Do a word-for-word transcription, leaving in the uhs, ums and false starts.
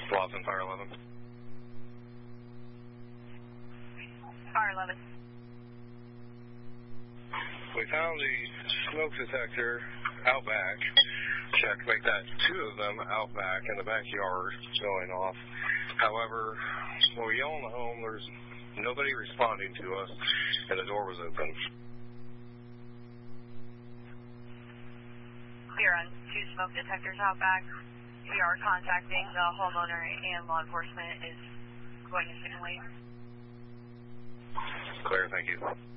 Lawson, Fire eleven. Fire eleven. We found the smoke detector out back. Check, make that two of them out back in the backyard going off. However, when we yell in the home, there's nobody responding to us, and the door was open. Clear on two smoke detectors out back. We are contacting the homeowner, and law enforcement is going to simulate. Clear, thank you.